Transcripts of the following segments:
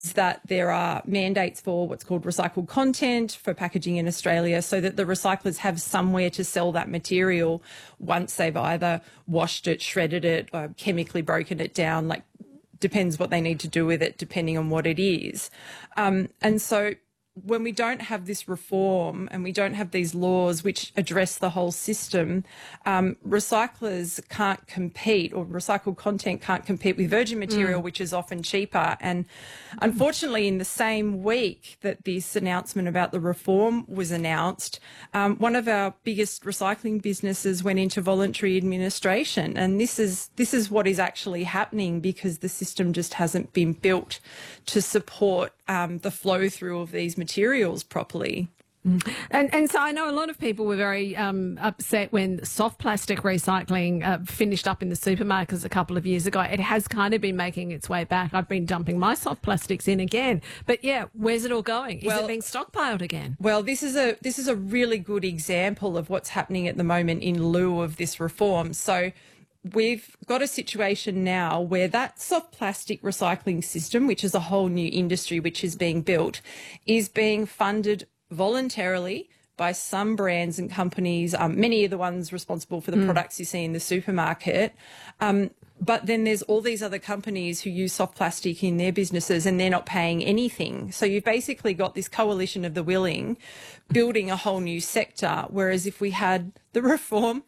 that there are mandates for what's called recycled content for packaging in Australia, so that the recyclers have somewhere to sell that material once they've either washed it, shredded it, or chemically broken it down, like depends what they need to do with it depending on what it is. And so when we don't have this reform and we don't have these laws which address the whole system, recyclers can't compete, or recycled content can't compete with virgin material, which is often cheaper. And unfortunately, in the same week that this announcement about the reform was announced, one of our biggest recycling businesses went into voluntary administration. And this is what is actually happening, because the system just hasn't been built to support the flow through of these materials properly. And so I know a lot of people were very upset when soft plastic recycling finished up in the supermarkets a couple of years ago. It has kind of been making its way back. I've been dumping my soft plastics in again. But yeah, where's it all going? Is it being stockpiled again? Well, this is a really good example of what's happening at the moment in lieu of this reform. So we've got a situation now where that soft plastic recycling system, which is a whole new industry which is being built, is being funded voluntarily by some brands and companies, many of the ones responsible for the products you see in the supermarket. But then there's all these other companies who use soft plastic in their businesses and they're not paying anything. So you've basically got this coalition of the willing building a whole new sector, whereas if we had the reform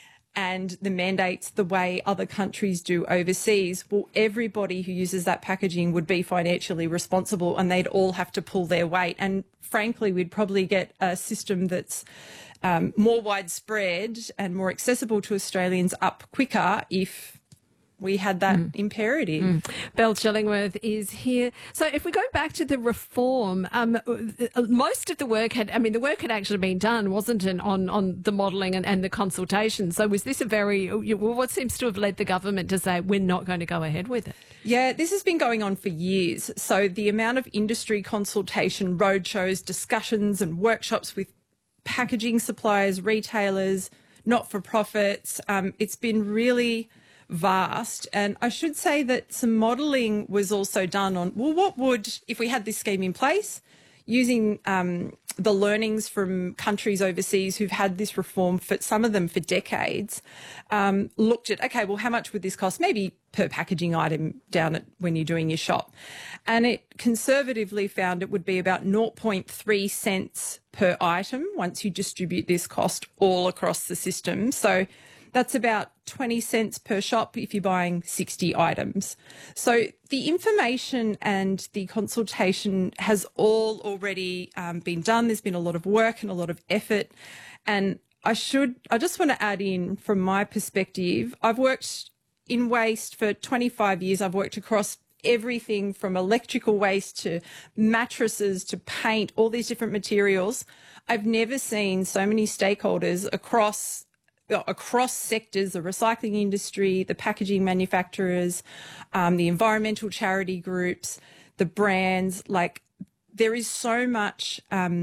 and the mandates the way other countries do overseas, well, everybody who uses that packaging would be financially responsible and they'd all have to pull their weight. And frankly, we'd probably get a system that's more widespread and more accessible to Australians up quicker if we had that imperative. Belle Chillingworth is here. So if we go back to the reform, most of the work had actually been done, wasn't it, on the modelling and the consultation? So was this what seems to have led the government to say we're not going to go ahead with it? Yeah, this has been going on for years. So the amount of industry consultation, roadshows, discussions and workshops with packaging suppliers, retailers, not-for-profits, it's been really vast. And I should say that some modelling was also done on, well, what would, if we had this scheme in place, using the learnings from countries overseas who've had this reform, for some of them for decades, looked at, okay, well, how much would this cost? Maybe per packaging item down at when you're doing your shop. And it conservatively found it would be about 0.3 cents per item once you distribute this cost all across the system. So that's about 20 cents per shop if you're buying 60 items. So the information and the consultation has all already been done. There's been a lot of work and a lot of effort. And I just want to add in, from my perspective, I've worked in waste for 25 years. I've worked across everything from electrical waste to mattresses to paint, all these different materials. I've never seen so many stakeholders across sectors, the recycling industry, the packaging manufacturers, the environmental charity groups, the brands. Like, there is so much,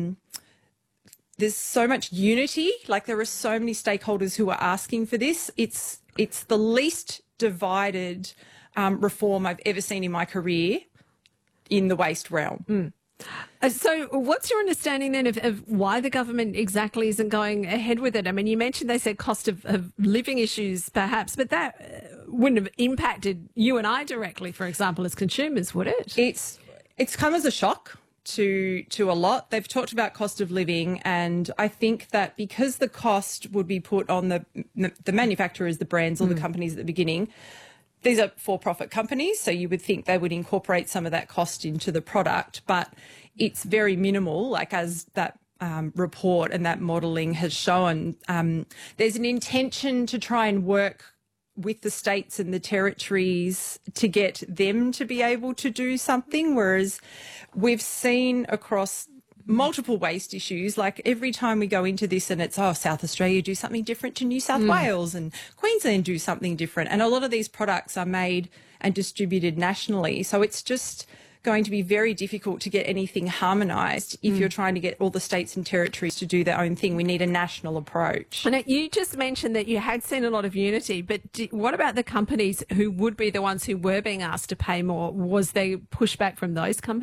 there's so much unity. Like, there are so many stakeholders who are asking for this. It's the least divided reform I've ever seen in my career in the waste realm. So what's your understanding then of why the government exactly isn't going ahead with it? I mean, you mentioned they said cost of living issues perhaps, but that wouldn't have impacted you and I directly, for example, as consumers, would it? It's come as a shock to a lot. They've talked about cost of living, and I think that because the cost would be put on the manufacturers, the brands, or the companies at the beginning. These are for-profit companies, so you would think they would incorporate some of that cost into the product, but it's very minimal, like as that report and that modelling has shown. There's an intention to try and work with the states and the territories to get them to be able to do something, whereas we've seen across multiple waste issues, like every time we go into this and it's, South Australia do something different to New South Wales and Queensland do something different. And a lot of these products are made and distributed nationally. So it's just going to be very difficult to get anything harmonised if you're trying to get all the states and territories to do their own thing. We need a national approach. And you just mentioned that you had seen a lot of unity, but what about the companies who would be the ones who were being asked to pay more? Was there pushback from those companies?